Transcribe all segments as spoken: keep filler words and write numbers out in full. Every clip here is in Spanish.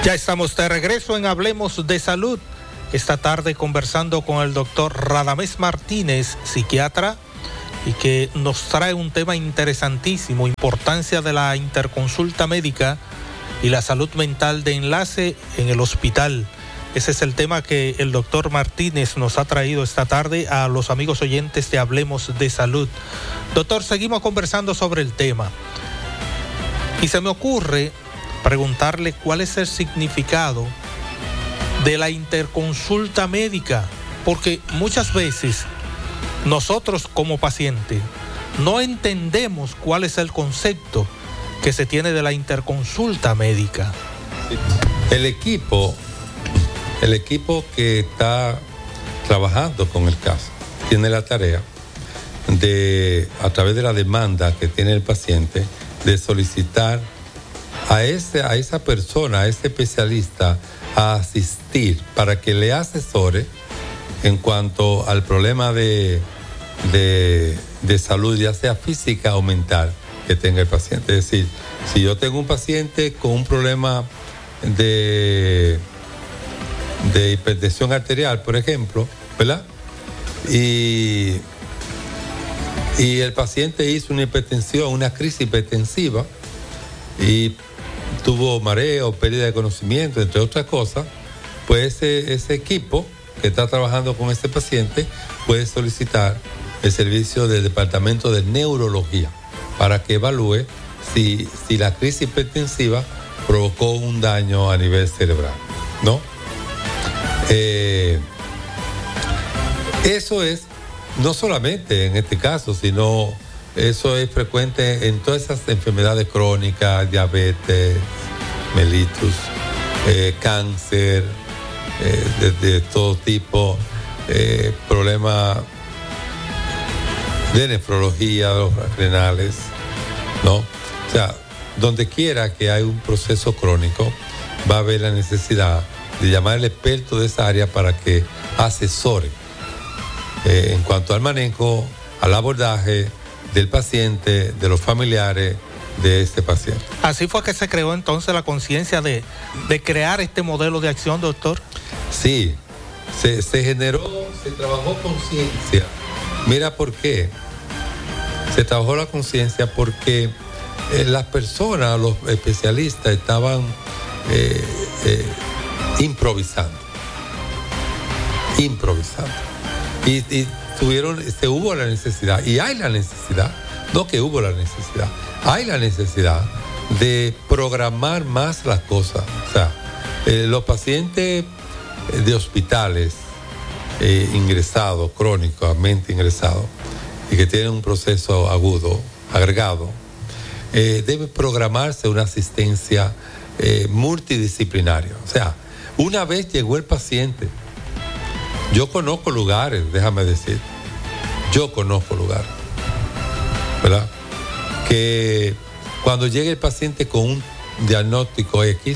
Ya estamos de regreso en Hablemos de Salud. Esta tarde conversando con el doctor Radamés Martínez, psiquiatra, y que nos trae un tema interesantísimo, importancia de la interconsulta médica y la salud mental de enlace en el hospital. Ese es el tema que el doctor Martínez nos ha traído esta tarde a los amigos oyentes de Hablemos de Salud. Doctor, seguimos conversando sobre el tema. Y se me ocurre preguntarle cuál es el significado de la interconsulta médica, porque muchas veces nosotros como pacientes no entendemos cuál es el concepto que se tiene de la interconsulta médica. El equipo, el equipo que está trabajando con el caso tiene la tarea de, a través de la demanda que tiene el paciente, de solicitar a, ese, a esa persona, a ese especialista, a asistir para que le asesore en cuanto al problema de, de, de salud, ya sea física o mental, que tenga el paciente. Es decir, si yo tengo un paciente con un problema de, de hipertensión arterial, por ejemplo, ¿verdad? Y, y el paciente hizo una hipertensión, una crisis hipertensiva, y tuvo mareo, pérdida de conocimiento, entre otras cosas, pues ese, ese equipo que está trabajando con este paciente puede solicitar el servicio del departamento de neurología para que evalúe si, si la crisis hipertensiva provocó un daño a nivel cerebral, ¿no? Eh, eso es, no solamente en este caso, sino eso es frecuente en todas esas enfermedades crónicas, diabetes, mellitus, eh, cáncer, eh, de, de todo tipo, eh, problemas de nefrología, de los renales, ¿no? O sea, donde quiera que hay un proceso crónico, va a haber la necesidad de llamar al experto de esa área para que asesore eh, en cuanto al manejo, al abordaje del paciente, de los familiares de este paciente. Así fue que se creó entonces la conciencia de, de crear este modelo de acción, doctor. Sí, se, se generó, se trabajó conciencia. Mira por qué. Se trabajó la conciencia porque eh, las personas, los especialistas estaban eh, eh, improvisando. Improvisando. Y, y tuvieron, se hubo la necesidad, y hay la necesidad, no que hubo la necesidad, hay la necesidad de programar más las cosas. O sea, eh, los pacientes de hospitales eh, ingresados, crónicamente ingresados, y que tienen un proceso agudo, agregado, eh, debe programarse una asistencia eh, multidisciplinaria. O sea, una vez llegó el paciente, yo conozco lugares, déjame decir, yo conozco lugares, ¿verdad? Que cuando llega el paciente con un diagnóstico X,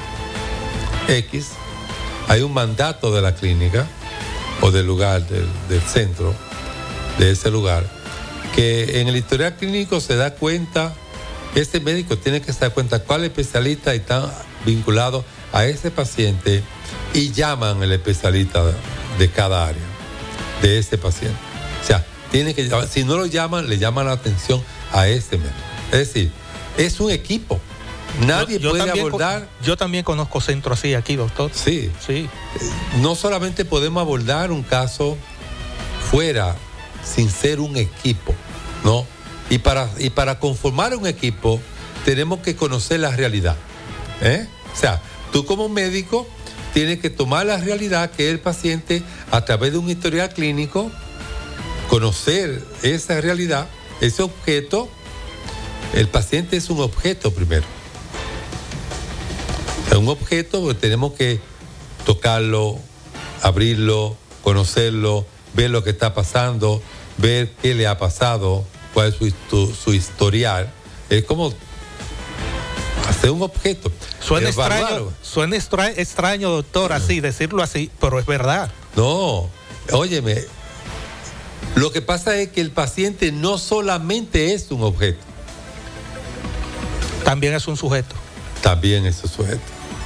X, hay un mandato de la clínica o del lugar, del, del centro, de ese lugar, que en el historial clínico se da cuenta, este médico tiene que se dar cuenta cuál especialista está vinculado a ese paciente y llaman al especialista de, de cada área de ese paciente. O sea, tiene que llamar, si no lo llaman, le llaman la atención a ese médico. Es decir, es un equipo. Nadie yo, yo puede abordar. Yo también conozco centros así aquí, doctor. Sí. Sí. No solamente podemos abordar un caso fuera sin ser un equipo, ¿no? Y para, y para conformar un equipo tenemos que conocer la realidad, ¿eh? O sea, tú como médico tienes que tomar la realidad que es el paciente a través de un historial clínico, conocer esa realidad, ese objeto. El paciente es un objeto primero. Es un objeto que tenemos que tocarlo, abrirlo, conocerlo, ver lo que está pasando, ver qué le ha pasado, cuál es su, su historial. Es como hacer un objeto. Suena extraño, suena extra, extraño, doctor, así, decirlo así, pero es verdad. No, óyeme, lo que pasa es que el paciente no solamente es un objeto. También es un sujeto. También es un sujeto.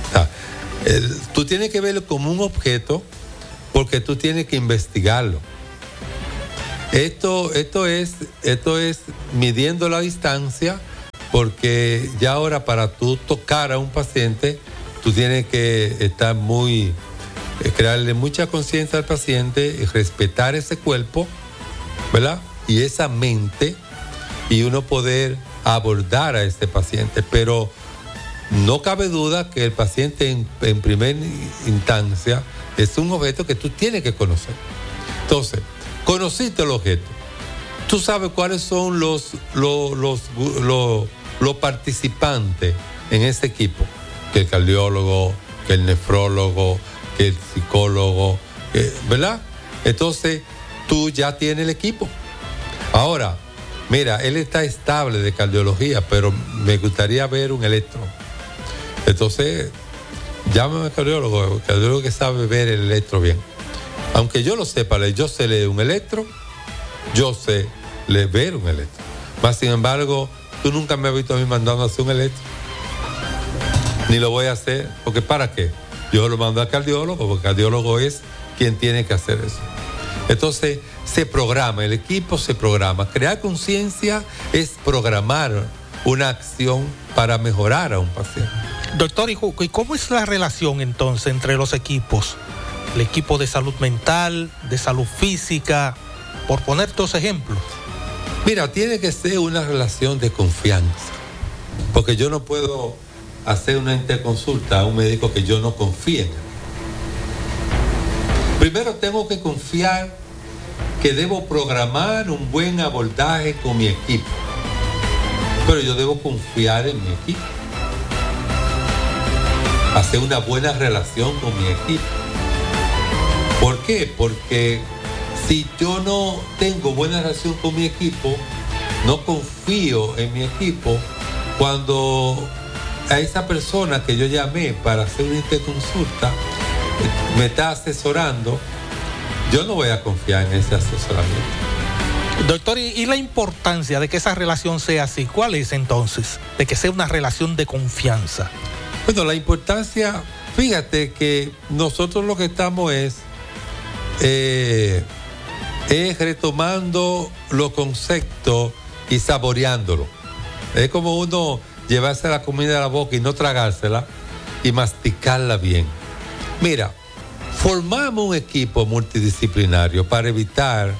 O sea, el, tú tienes que verlo como un objeto porque tú tienes que investigarlo. Esto, esto, es, esto es midiendo la distancia, porque ya ahora para tú tocar a un paciente, tú tienes que estar muy, eh, crearle mucha conciencia al paciente, respetar ese cuerpo, ¿verdad? Y esa mente, y uno poder abordar a este paciente. Pero no cabe duda que el paciente en, en primera instancia es un objeto que tú tienes que conocer. Entonces, conociste el objeto. Tú sabes cuáles son los, los, los, los, los participantes en ese equipo. Que el cardiólogo, que el nefrólogo, que el psicólogo, que, ¿verdad? Entonces, tú ya tienes el equipo. Ahora, mira, él está estable de cardiología, pero me gustaría ver un electro. Entonces, llámame al cardiólogo, el cardiólogo que sabe ver el electro bien. Aunque yo lo sepa, yo sé leer un electro, yo sé leer, ver un electro. Mas, sin embargo, tú nunca me has visto a mí mandando a hacer un electro. Ni lo voy a hacer, porque ¿para qué? Yo lo mando al cardiólogo, porque el cardiólogo es quien tiene que hacer eso. Entonces, se programa, el equipo se programa. Crear conciencia es programar una acción para mejorar a un paciente. Doctor, ¿y cómo es la relación entonces entre los equipos? El equipo de salud mental, de salud física, por poner dos ejemplos. Mira, tiene que ser una relación de confianza, porque yo no puedo hacer una interconsulta a un médico que yo no confíe en él. Primero tengo que confiar que debo programar un buen abordaje con mi equipo, pero yo debo confiar en mi equipo, hacer una buena relación con mi equipo. ¿Por qué? Porque si yo no tengo buena relación con mi equipo, no confío en mi equipo, cuando a esa persona que yo llamé para hacer una interconsulta me está asesorando, yo no voy a confiar en ese asesoramiento. Doctor, ¿y la importancia de que esa relación sea así? ¿Cuál es entonces? De que sea una relación de confianza. Bueno, la importancia, fíjate que nosotros lo que estamos es Eh, es retomando los conceptos y saboreándolo. Es como uno llevarse la comida a la boca y no tragársela y masticarla bien. Mira, formamos un equipo multidisciplinario para evitar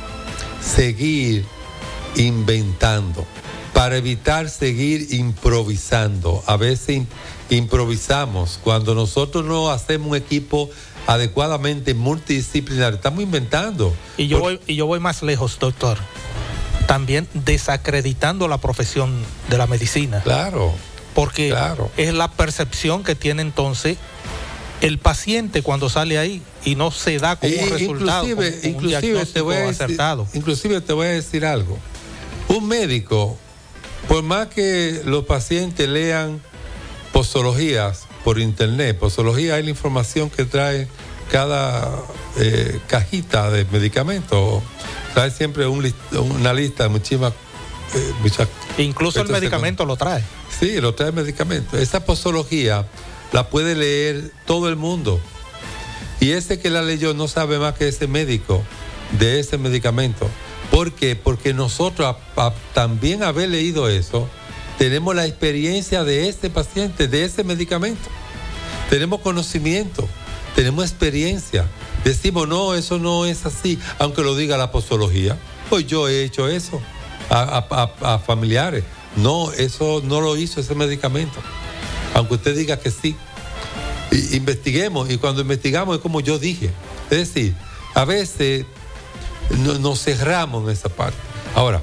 seguir inventando, para evitar seguir improvisando. A veces improvisamos cuando nosotros no hacemos un equipo adecuadamente multidisciplinario, estamos inventando. Y yo, Por... voy, y yo voy más lejos, doctor. También desacreditando la profesión de la medicina. Claro. Porque claro. es la percepción que tiene entonces el paciente cuando sale ahí y no se da como un resultado, inclusive, como, como inclusive un te voy a decir, acertado. Inclusive te voy a decir algo. Un médico, por más que los pacientes lean posologías por internet, posología es la información que trae cada eh, cajita de medicamentos, trae siempre un list, una lista de muchísimas eh, muchas, incluso el medicamento lo trae. Sí, lo trae el medicamento. Esa posología la puede leer todo el mundo, y ese que la leyó no sabe más que ese médico de ese medicamento. ¿Por qué? Porque nosotros a, a, también haber leído eso, tenemos la experiencia de este paciente, de ese medicamento. Tenemos conocimiento, tenemos experiencia. Decimos, no, eso no es así, aunque lo diga la posología. Pues yo he hecho eso a, a, a familiares. No, eso no lo hizo ese medicamento. Aunque usted diga que sí. I, investiguemos, y cuando investigamos es como yo dije. Es decir, a veces no, nos cerramos en esa parte. Ahora,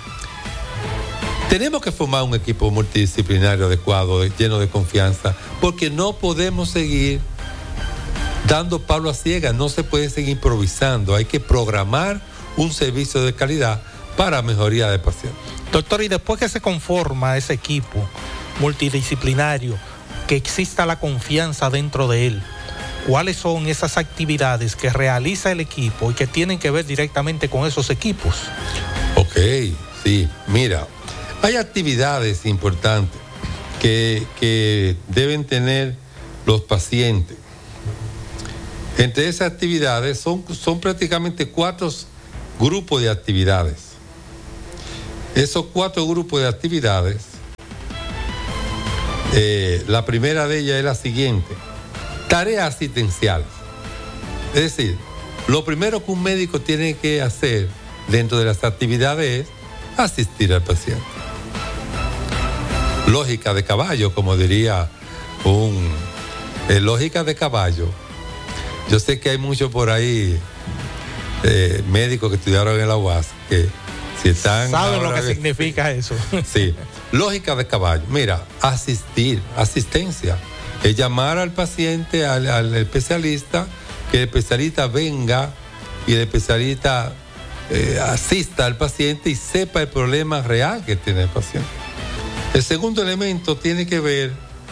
tenemos que formar un equipo multidisciplinario adecuado, lleno de confianza, porque no podemos seguir dando palo a ciegas, no se puede seguir improvisando, hay que programar un servicio de calidad para mejoría del paciente. Doctor, y después que se conforma ese equipo multidisciplinario, que exista la confianza dentro de él, ¿cuáles son esas actividades que realiza el equipo y que tienen que ver directamente con esos equipos? Ok, sí, mira, hay actividades importantes que, que deben tener los pacientes. Entre esas actividades son, son prácticamente cuatro grupos de actividades. Esos cuatro grupos de actividades, eh, la primera de ellas es la siguiente: tareas asistenciales. Es decir, lo primero que un médico tiene que hacer dentro de las actividades es asistir al paciente. Lógica de caballo, como diría un... Eh, lógica de caballo. Yo sé que hay muchos por ahí eh, médicos que estudiaron en la U A S que si están... ¿Saben lo que de... significa eso? Sí, lógica de caballo. Mira, asistir, asistencia, es llamar al paciente, al, al especialista, que el especialista venga y el especialista eh, asista al paciente y sepa el problema real que tiene el paciente. El segundo elemento tiene que ver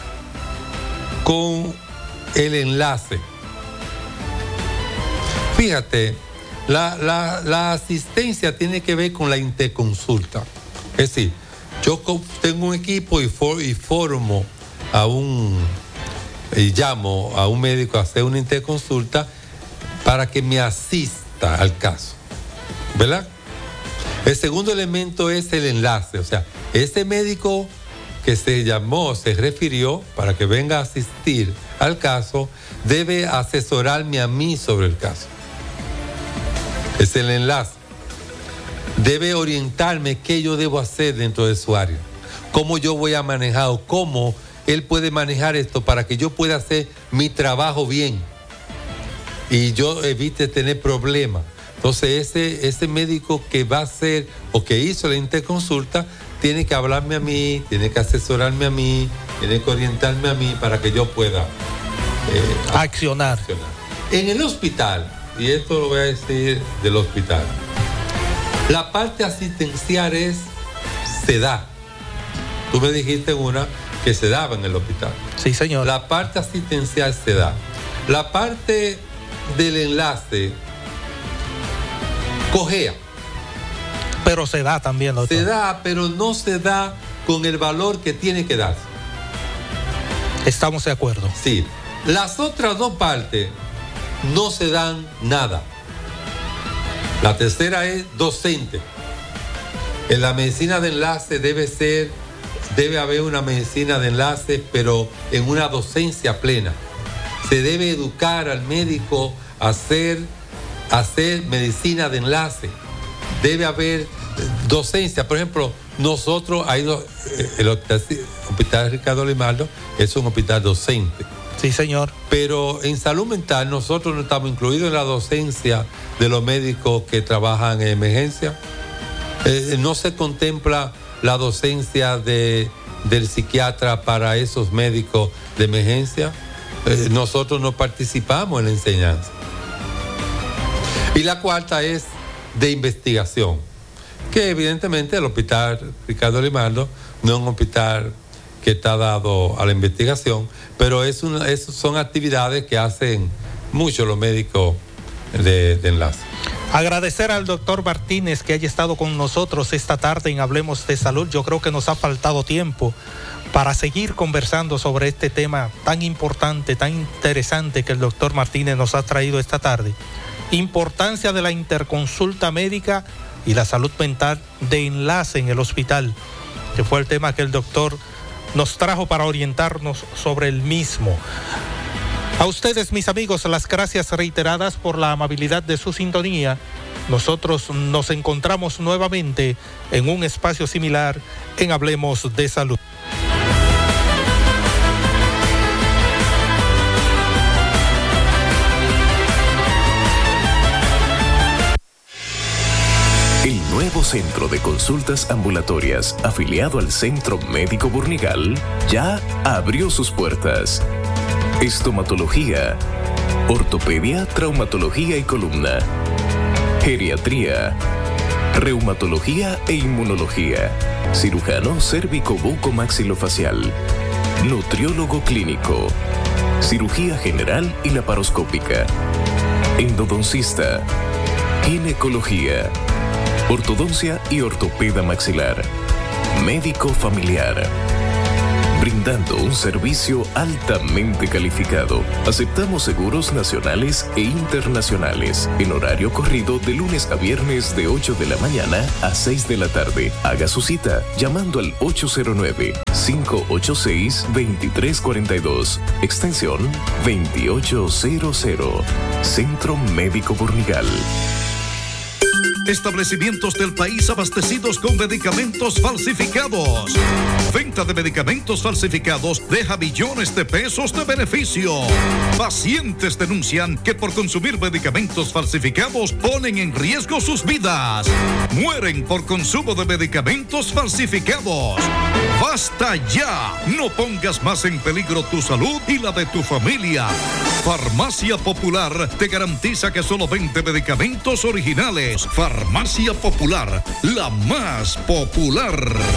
con el enlace. Fíjate, la, la, la asistencia tiene que ver con la interconsulta. Es decir, yo tengo un equipo y, for, y formo a un, y llamo a un médico a hacer una interconsulta para que me asista al caso, ¿verdad? El segundo elemento es el enlace, o sea, ese médico que se llamó, se refirió para que venga a asistir al caso, debe asesorarme a mí sobre el caso. Es el enlace. Debe orientarme qué yo debo hacer dentro de su área, cómo yo voy a manejar o cómo él puede manejar esto para que yo pueda hacer mi trabajo bien y yo evite tener problemas. Entonces ese, ese médico que va a hacer o que hizo la interconsulta tiene que hablarme a mí, tiene que asesorarme a mí, tiene que orientarme a mí para que yo pueda eh, accionar. accionar. En el hospital, y esto lo voy a decir del hospital, la parte asistencial es, se da. Tú me dijiste una que se daba en el hospital. Sí, señor. La parte asistencial se da. La parte del enlace cojea. Pero se da también, doctor. Se da, pero no se da con el valor que tiene que darse. Estamos de acuerdo. Sí. Las otras dos partes no se dan nada. La tercera es docente. En la medicina de enlace debe ser, debe haber una medicina de enlace, pero en una docencia plena. Se debe educar al médico a hacer, a hacer medicina de enlace. Debe haber docencia. Por ejemplo, nosotros, hay do, el hospital Ricardo Limaldo es un hospital docente. Sí, señor. Pero en salud mental nosotros no estamos incluidos en la docencia de los médicos que trabajan en emergencia. Eh, no se contempla la docencia de, del psiquiatra para esos médicos de emergencia. Eh, nosotros no participamos en la enseñanza. Y la cuarta es de investigación, que evidentemente el hospital Ricardo Limaldo no es un hospital que está dado a la investigación, pero es una, es, son actividades que hacen mucho los médicos de, de enlace. Agradecer al doctor Martínez que haya estado con nosotros esta tarde en Hablemos de Salud. Yo creo que nos ha faltado tiempo para seguir conversando sobre este tema tan importante, tan interesante que el doctor Martínez nos ha traído esta tarde. Importancia de la interconsulta médica y la salud mental de enlace en el hospital, que fue el tema que el doctor nos trajo para orientarnos sobre el mismo. A ustedes, mis amigos, las gracias reiteradas por la amabilidad de su sintonía. Nosotros nos encontramos nuevamente en un espacio similar en Hablemos de Salud. El nuevo centro de consultas ambulatorias afiliado al Centro Médico Burnigal ya abrió sus puertas. Estomatología, ortopedia, traumatología y columna, geriatría, reumatología e inmunología, cirujano cérvico-buco-maxilofacial, nutriólogo clínico, cirugía general y laparoscópica, endodoncista, ginecología, ortodoncia y ortopeda maxilar, médico familiar, brindando un servicio altamente calificado. Aceptamos seguros nacionales e internacionales en horario corrido de lunes a viernes de ocho de la mañana a seis de la tarde. Haga su cita llamando al ocho cero nueve, cinco ocho seis, dos tres cuatro dos, extensión veintiocho cero cero. Centro Médico Burnigal. Establecimientos del país abastecidos con medicamentos falsificados. Venta de medicamentos falsificados deja millones de pesos de beneficio. Pacientes denuncian que por consumir medicamentos falsificados ponen en riesgo sus vidas. Mueren por consumo de medicamentos falsificados. ¡Basta ya! No pongas más en peligro tu salud y la de tu familia. Farmacia Popular te garantiza que solo vende medicamentos originales. Farmacia Popular, la más popular.